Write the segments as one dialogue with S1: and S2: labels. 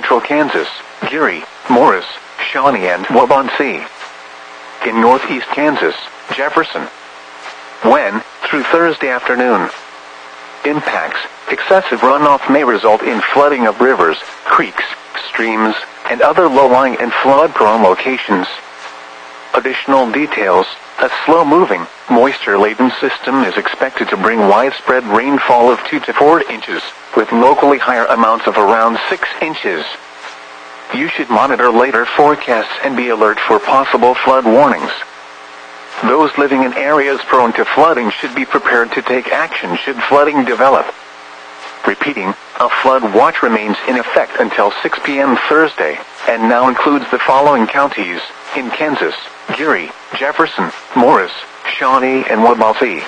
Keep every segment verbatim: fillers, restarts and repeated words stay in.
S1: central Kansas, Geary, Morris, Shawnee and Waubonsee. In northeast Kansas, Jefferson. When, through Thursday afternoon. Impacts: excessive runoff may result in flooding of rivers, creeks, streams, and other low-lying and flood-prone locations. Additional details: a slow-moving, moisture-laden system is expected to bring widespread rainfall of two to four inches, with locally higher amounts of around six inches. You should monitor later forecasts and be alert for possible flood warnings. Those living in areas prone to flooding should be prepared to take action should flooding develop. Repeating, a flood watch remains in effect until six p m Thursday, and now includes the following counties: in Kansas, Geary, Jefferson, Morris, Shawnee, and Waubonsee.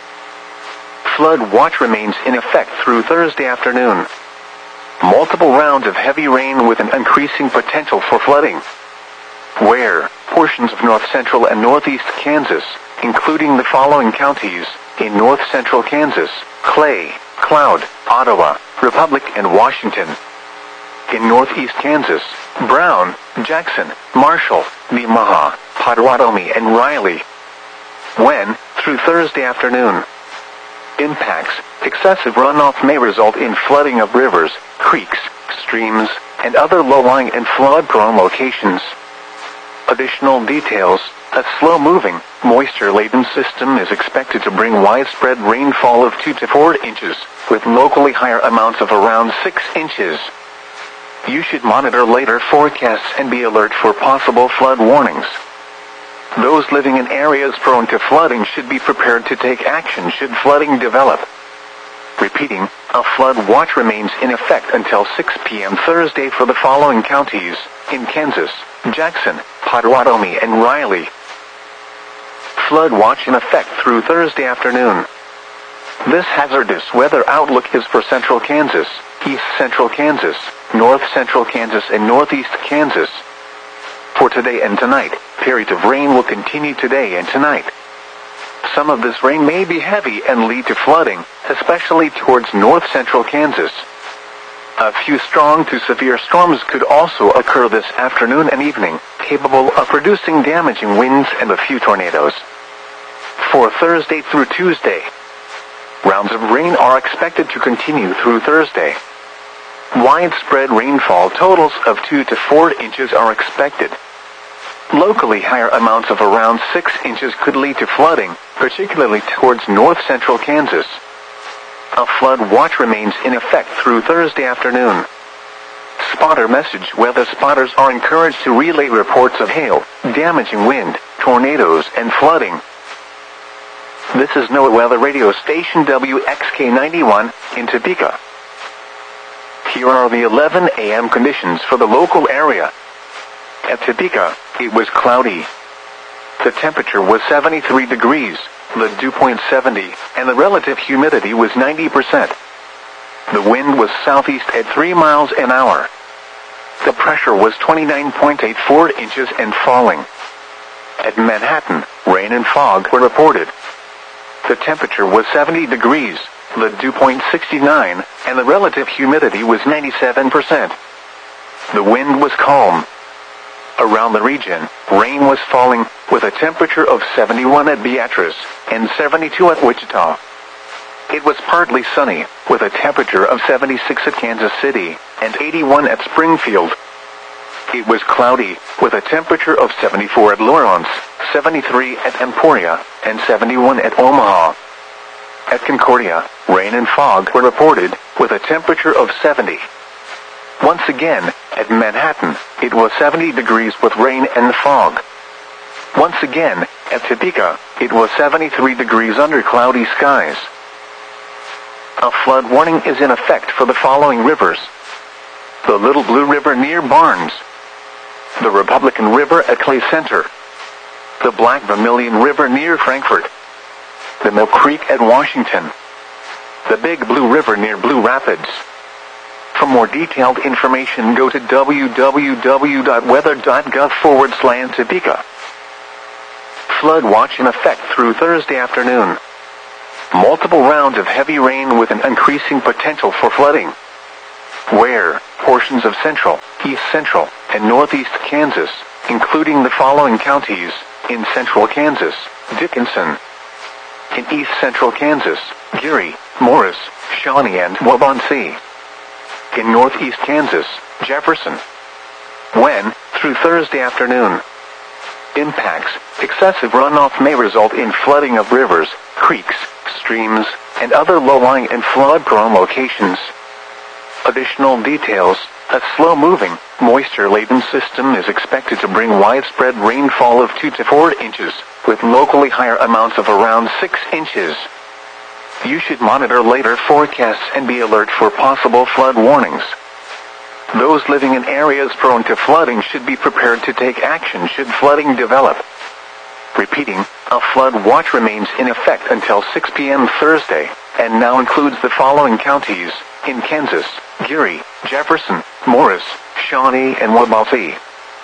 S1: Flood watch remains in effect through Thursday afternoon. Multiple rounds of heavy rain with an increasing potential for flooding. Where, portions of north central and northeast Kansas, including the following counties: in north central Kansas, Clay, Cloud, Ottawa, Republic, and Washington. In northeast Kansas, Brown, Jackson, Marshall, Nemaha, Potawatomi, and Riley. When, through Thursday afternoon. Impacts: excessive runoff may result in flooding of rivers, creeks, streams, and other low-lying and flood-prone locations. Additional details: a slow-moving, moisture-laden system is expected to bring widespread rainfall of two to four inches, with locally higher amounts of around six inches. You should monitor later forecasts and be alert for possible flood warnings. Those living in areas prone to flooding should be prepared to take action should flooding develop. Repeating, a flood watch remains in effect until six p m Thursday for the following counties: in Kansas, Jackson, Potawatomi, and Riley. Flood watch in effect through Thursday afternoon. This hazardous weather outlook is for central Kansas, east central Kansas, north central Kansas, and northeast Kansas. For today and tonight, periods of rain will continue today and tonight. Some of this rain may be heavy and lead to flooding, especially towards north central Kansas. A few strong to severe storms could also occur this afternoon and evening, capable of producing damaging winds and a few tornadoes. For Thursday through Tuesday, rounds of rain are expected to continue through Thursday. Widespread rainfall totals of two to four inches are expected. Locally higher amounts of around six inches could lead to flooding, particularly towards north central Kansas. A flood watch remains in effect through Thursday afternoon. Spotter message: weather spotters are encouraged to relay reports of hail, damaging wind, tornadoes, and flooding. This is NOAA Weather Radio Station W X K ninety-one, in Topeka. Here are the eleven a m conditions for the local area. At Topeka, it was cloudy. The temperature was seventy-three degrees, the dew point seventy, and the relative humidity was ninety percent. The wind was southeast at three miles an hour. The pressure was twenty-nine point eight four inches and falling. At Manhattan, rain and fog were reported. The temperature was seventy degrees, the dew point sixty-nine, and the relative humidity was ninety-seven percent. The wind was calm. Around the region, rain was falling, with a temperature of seventy-one at Beatrice, and seventy-two at Wichita. It was partly sunny, with a temperature of seventy-six at Kansas City, and eighty-one at Springfield. It was cloudy, with a temperature of seventy-four at Lawrence, seventy-three at Emporia, and seventy-one at Omaha. At Concordia, rain and fog were reported, with a temperature of seventy. Once again, at Manhattan, it was seventy degrees with rain and fog. Once again, at Topeka, it was seventy-three degrees under cloudy skies. A flood warning is in effect for the following rivers: the Little Blue River near Barnes, the Republican River at Clay Center, the Black Vermilion River near Frankfort, the Mill Creek at Washington, the Big Blue River near Blue Rapids. For more detailed information, go to w w w dot weather dot gov forward slash Topeka. Flood watch in effect through Thursday afternoon. Multiple rounds of heavy rain with an increasing potential for flooding. Where, portions of central, east central, and northeast Kansas, including the following counties: in central Kansas, Dickinson; in east central Kansas, Geary, Morris, Shawnee, and Waubonsee; in northeast Kansas, Jefferson. When, through Thursday afternoon. Impacts: excessive runoff may result in flooding of rivers, creeks, streams, and other low-lying and flood-prone locations. Additional details: a slow-moving, moisture-laden system is expected to bring widespread rainfall of two to four inches, with locally higher amounts of around six inches. You should monitor later forecasts and be alert for possible flood warnings. Those living in areas prone to flooding should be prepared to take action should flooding develop. Repeating, a flood watch remains in effect until six p m Thursday, and now includes the following counties: in Kansas, Geary, Jefferson, Morris, Shawnee, and Waubonsee.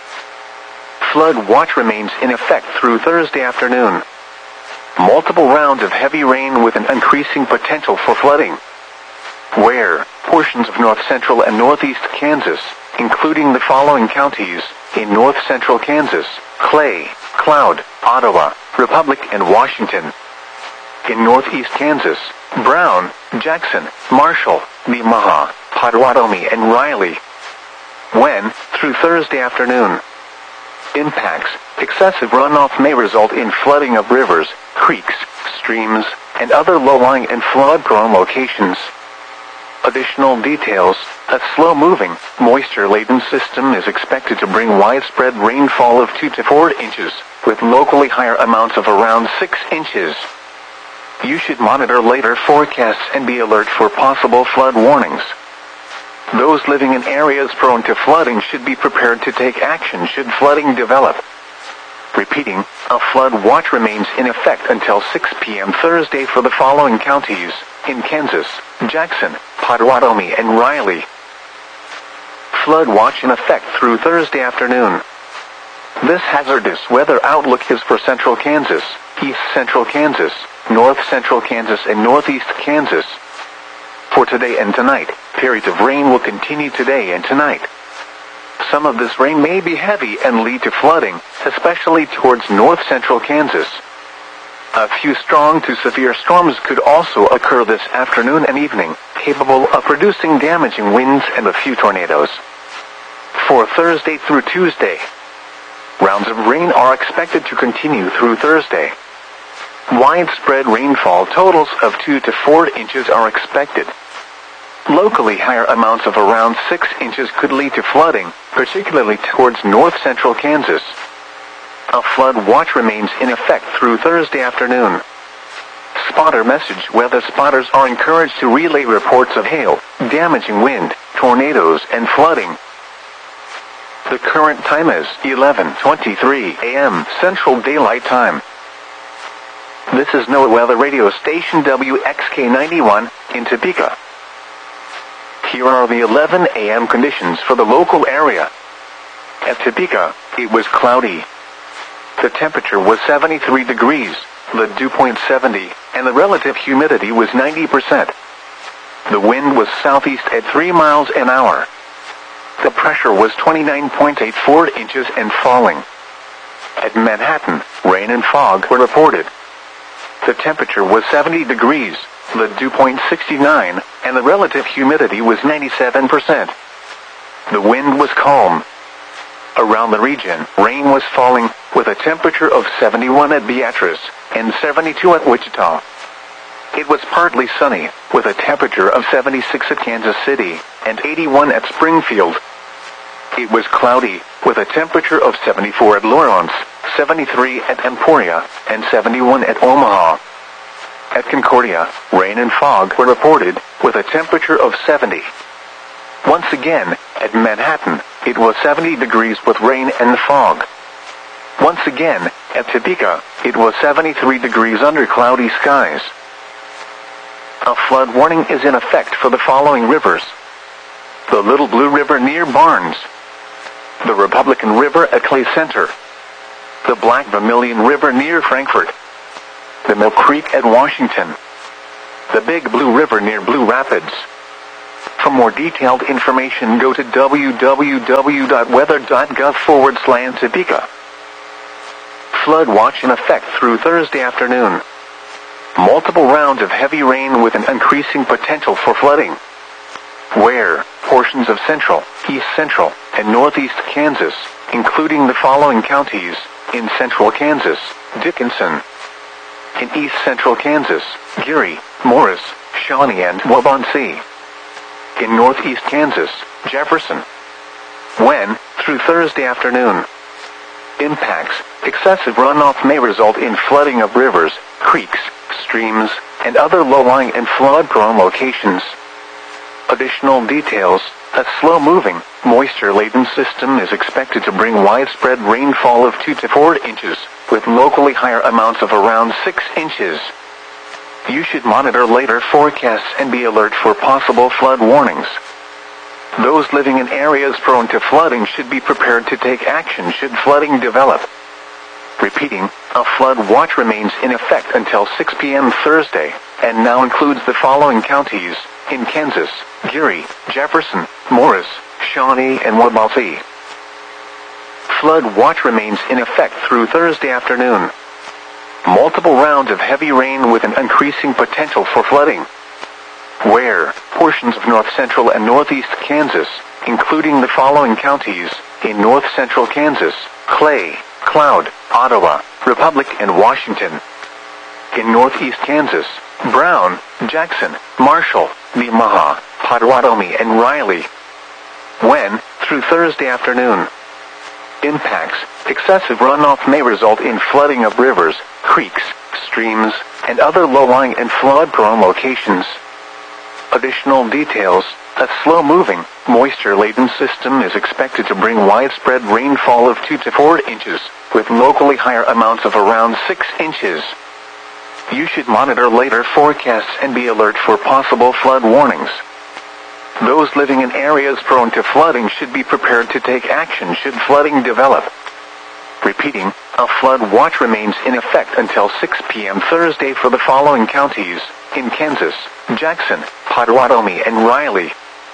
S1: Flood watch remains in effect through Thursday afternoon. Multiple rounds of heavy rain with an increasing potential for flooding. Where, portions of north central and northeast Kansas, including the following counties: in north central Kansas, Clay, Cloud, Ottawa, Republic, and Washington; in northeast Kansas, Brown, Jackson, Marshall, Nemaha, Potawatomi, and Riley. When, through Thursday afternoon. Impacts: excessive runoff may result in flooding of rivers, creeks, streams, and other low-lying and flood-prone locations. Additional details: a slow-moving, moisture-laden system is expected to bring widespread rainfall of two to four inches, with locally higher amounts of around six inches. You should monitor later forecasts and be alert for possible flood warnings. Those living in areas prone to flooding should be prepared to take action should flooding develop. Repeating, a flood watch remains in effect until six p m Thursday for the following counties: in Kansas, Jackson, Potawatomi, and Riley. Flood watch in effect through Thursday afternoon. This hazardous weather outlook is for central Kansas, east central Kansas, north central Kansas, and northeast Kansas. For today and tonight, periods of rain will continue today and tonight. Some of this rain may be heavy and lead to flooding, especially towards north central Kansas. A few strong to severe storms could also occur this afternoon and evening, capable of producing damaging winds and a few tornadoes. For Thursday through Tuesday, rounds of rain are expected to continue through Thursday. Widespread rainfall totals of two to four inches are expected. Locally higher amounts of around six inches could lead to flooding, particularly towards north central Kansas. A flood watch remains in effect through Thursday afternoon. Spotter message: weather spotters are encouraged to relay reports of hail, damaging wind, tornadoes, and flooding. The current time is eleven twenty-three a m Central Daylight Time. This is NOAA Weather Radio Station W X K ninety-one in Topeka. Here are the eleven a m conditions for the local area. At Topeka, it was cloudy. The temperature was seventy-three degrees, the dew point seventy, and the relative humidity was ninety percent. The wind was southeast at three miles an hour. The pressure was twenty-nine point eight four inches and falling. At Manhattan, rain and fog were reported. The temperature was seventy degrees, the dew point sixty-nine, and the relative humidity was ninety-seven percent. The wind was calm. Around the region, rain was falling, with a temperature of seventy-one at Beatrice and seventy-two at Wichita. It was partly sunny, with a temperature of seventy-six at Kansas City and eighty-one at Springfield. It was cloudy, with a temperature of seventy-four at Lawrence, seventy-three at Emporia, and seventy-one at Omaha. At Concordia, rain and fog were reported, with a temperature of seventy. Once again, at Manhattan, it was seventy degrees with rain and fog. Once again, at Topeka, it was seventy-three degrees under cloudy skies. A flood warning is in effect for the following rivers: the Little Blue River near Barnes, the Republican River at Clay Center, the Black Vermilion River near Frankfort, the Mill Creek at Washington, the Big Blue River near Blue Rapids, For more detailed information, go to www.weather.gov forward slash Topeka. Flood watch in effect through Thursday afternoon. Multiple rounds of heavy rain with an increasing potential for flooding. Where portions of central, east central, and northeast Kansas, including the following counties: in central Kansas, Dickinson; in east central Kansas, Geary, Morris, Shawnee, and Waubonsee; in northeast Kansas, Jefferson. When through Thursday afternoon. Impacts: excessive runoff may result in flooding of rivers, creeks, streams, and other low-lying and flood-prone locations. Additional details: a slow-moving, moisture-laden system is expected to bring widespread rainfall of two to four inches, with locally higher amounts of around six inches. You should monitor later forecasts and be alert for possible flood warnings. Those living in areas prone to flooding should be prepared to take action should flooding develop. Repeating, a flood watch remains in effect until six p m Thursday, and now includes the following counties: in Kansas, Geary, Jefferson, Morris, Shawnee, and Waubonsee. Flood watch remains in effect through Thursday afternoon. Multiple rounds of heavy rain with an increasing potential for flooding. Where portions of north central and northeast Kansas, including the following counties: in north central Kansas, Clay, Cloud, Ottawa, Republic, and Washington; in northeast Kansas, Brown, Jackson, Marshall, Nemaha, Potawatomi, and Riley. When through Thursday afternoon. Impacts: excessive runoff may result in flooding of rivers, creeks, streams, and other low-lying and flood-prone locations. Additional details: a slow-moving, moisture-laden system is expected to bring widespread rainfall of two to four inches, with locally higher amounts of around six inches. You should monitor later forecasts and be alert for possible flood warnings. Those living in areas prone to flooding should be prepared to take action should flooding develop. Repeating, a flood watch remains in effect until six p m Thursday for the following counties: in Kansas, Jackson, Potawatomi, and Riley.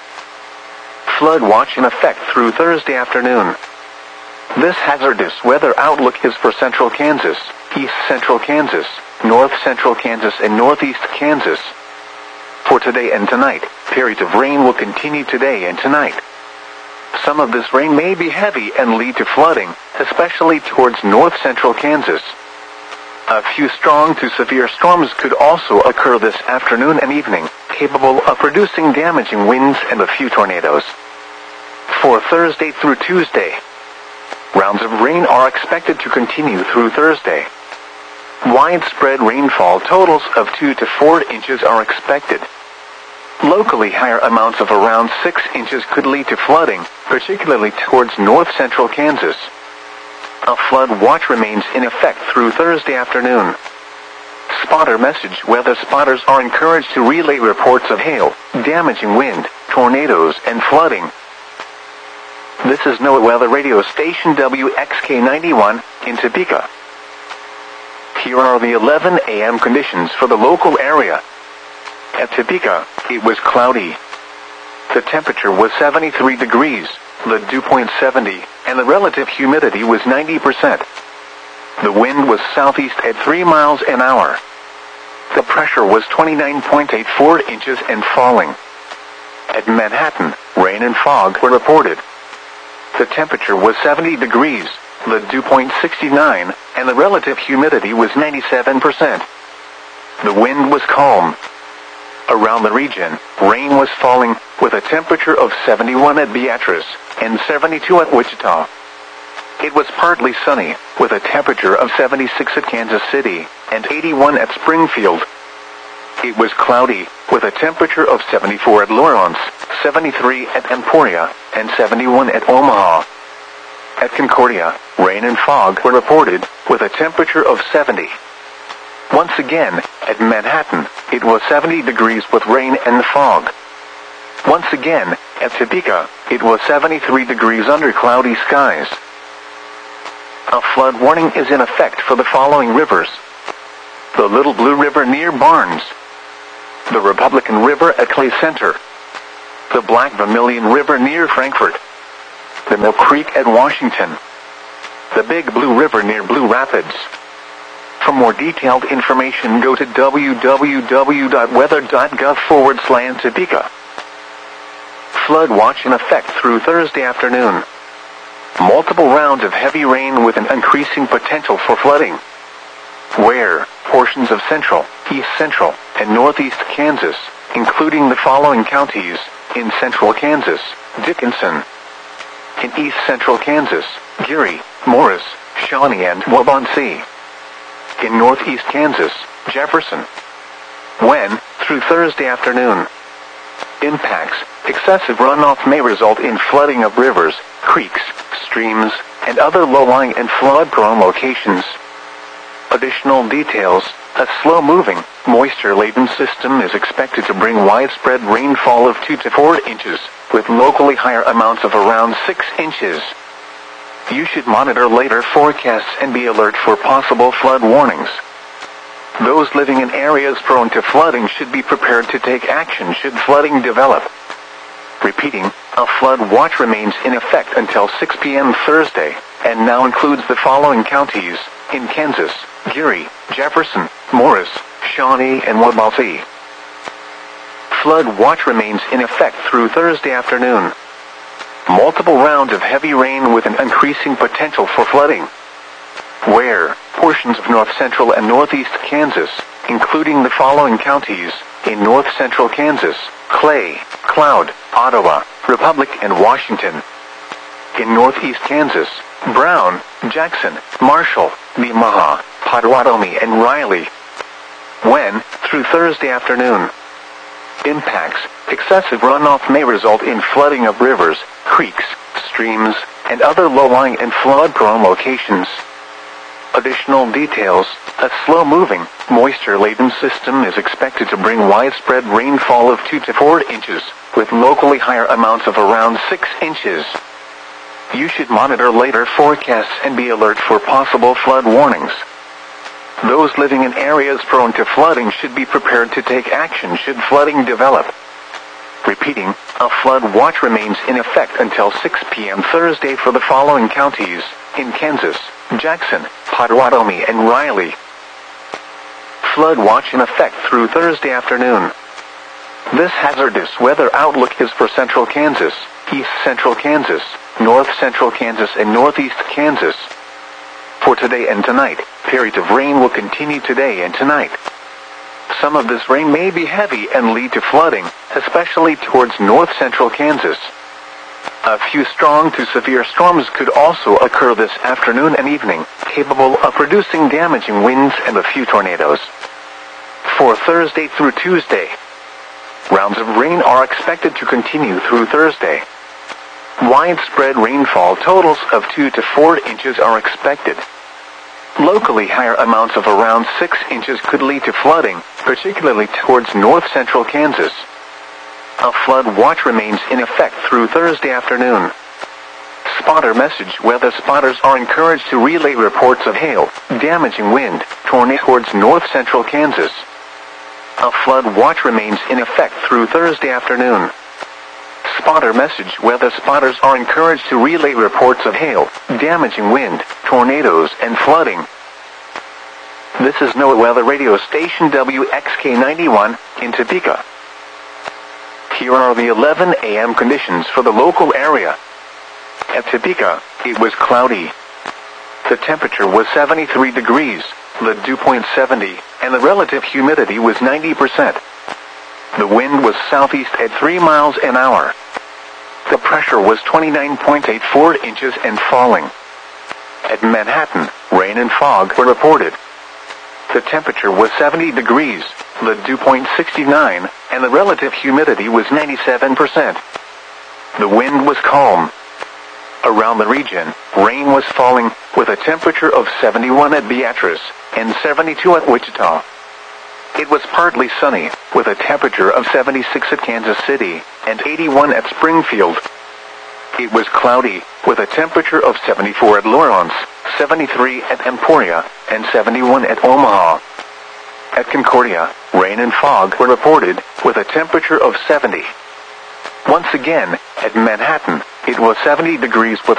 S1: Flood watch in effect through Thursday afternoon. This hazardous weather outlook is for central Kansas, east central Kansas, north central Kansas, and northeast Kansas. For today and tonight, periods of rain will continue today and tonight. Some of this rain may be heavy and lead to flooding, especially towards north central Kansas. A few strong to severe storms could also occur this afternoon and evening, capable of producing damaging winds and a few tornadoes. For Thursday through Tuesday, rounds of rain are expected to continue through Thursday. Widespread rainfall totals of two to four inches are expected. Locally higher amounts of around six inches could lead to flooding, particularly towards north central Kansas. A flood watch remains in effect through Thursday afternoon. Spotter message: weather spotters are encouraged to relay reports of hail, damaging wind, tornadoes, and flooding. This is NOAA Weather Radio Station W X K ninety-one in Topeka. Here are the eleven a m conditions for the local area. At Topeka, it was cloudy. The temperature was seventy-three degrees, the dew point seventy, and the relative humidity was ninety percent. The wind was southeast at three miles an hour. The pressure was twenty-nine point eight four inches and falling. At Manhattan, rain and fog were reported. The temperature was seventy degrees, the dew point sixty-nine, and the relative humidity was ninety-seven percent. The wind was calm. Around the region, rain was falling, with a temperature of seventy-one at Beatrice, and seventy-two at Wichita. It was partly sunny, with a temperature of seventy-six at Kansas City, and eighty-one at Springfield. It was cloudy, with a temperature of seventy-four at Lawrence, seventy-three at Emporia, and seventy-one at Omaha. At Concordia, rain and fog were reported, with a temperature of seventy. Once again, at Manhattan, it was seventy degrees with rain and fog. Once again, at Topeka, it was seventy-three degrees under cloudy skies. A flood warning is in effect for the following rivers: the Little Blue River near Barnes, the Republican River at Clay Center, the Black Vermilion River near Frankfort, the Mill Creek at Washington, the Big Blue River near Blue Rapids. For more detailed information, go to w w w dot weather dot gov forward slash Topeka. Flood watch in effect through Thursday afternoon. Multiple rounds of heavy rain with an increasing potential for flooding. Where portions of central, east central, and northeast Kansas, including the following counties: in central Kansas, Dickinson; in east central Kansas, Geary, Morris, Shawnee, and Waubonsee; in northeast Kansas, Jefferson. When through Thursday afternoon. Impacts: excessive runoff may result in flooding of rivers, creeks, streams, and other low-lying and flood-prone locations. Additional details: a slow-moving, moisture-laden system is expected to bring widespread rainfall of two to four inches, with locally higher amounts of around six inches. You should monitor later forecasts and be alert for possible flood warnings. Those living in areas prone to flooding should be prepared to take action should flooding develop. Repeating, a flood watch remains in effect until six p m Thursday, and now includes the following counties: in Kansas, Geary, Jefferson, Morris, Shawnee, and Waubonsee. Flood watch remains in effect through Thursday afternoon. Multiple rounds of heavy rain with an increasing potential for flooding. Where portions of north central and northeast Kansas, including the following counties: in north central Kansas, Clay, Cloud, Ottawa, Republic, and Washington; in northeast Kansas, Brown, Jackson, Marshall, Nemaha, Potawatomi, and Riley. When through Thursday afternoon. Impacts: excessive runoff may result in flooding of rivers, creeks, streams, and other low-lying and flood-prone locations. Additional details: a slow-moving, moisture-laden system is expected to bring widespread rainfall of two to four inches, with locally higher amounts of around six inches. You should monitor later forecasts and be alert for possible flood warnings. Those living in areas prone to flooding should be prepared to take action should flooding develop. Repeating, a flood watch remains in effect until six p m Thursday for the following counties: in Kansas, Jackson, Potawatomi, and Riley. Flood watch in effect through Thursday afternoon. This hazardous weather outlook is for central Kansas, east central Kansas, north central Kansas, and northeast Kansas. For today and tonight, periods of rain will continue today and tonight. Some of this rain may be heavy and lead to flooding, especially towards north central Kansas. A few strong to severe storms could also occur this afternoon and evening, capable of producing damaging winds and a few tornadoes. For Thursday through Tuesday, rounds of rain are expected to continue through Thursday. Widespread rainfall totals of two to four inches are expected. Locally higher amounts of around six inches could lead to flooding, particularly towards north central Kansas. A flood watch remains in effect through Thursday afternoon. Spotter message: weather spotters are encouraged to relay reports of hail, damaging wind, tornado towards north central Kansas. A flood watch remains in effect through Thursday afternoon. Spotter message: weather spotters are encouraged to relay reports of hail, damaging wind, tornadoes, and flooding. This is NOAA Weather Radio Station W X K ninety-one in Topeka. Here are the eleven a m conditions for the local area. At Topeka, it was cloudy. The temperature was seventy-three degrees, the dew point seventy, and the relative humidity was ninety percent. The wind was southeast at three miles an hour. The pressure was twenty-nine point eight four inches and falling. At Manhattan, rain and fog were reported. The temperature was seventy degrees, the dew point sixty-nine, and the relative humidity was ninety-seven percent. The wind was calm. Around the region, rain was falling, with a temperature of seventy-one at Beatrice and seventy-two at Wichita. It was partly sunny, with a temperature of seventy-six at Kansas City and eighty-one at Springfield. It was cloudy, with a temperature of seventy-four at Lawrence, seventy-three at Emporia, and seventy-one at Omaha. At Concordia, rain and fog were reported, with a temperature of seventy. Once again, at Manhattan, it was seventy degrees with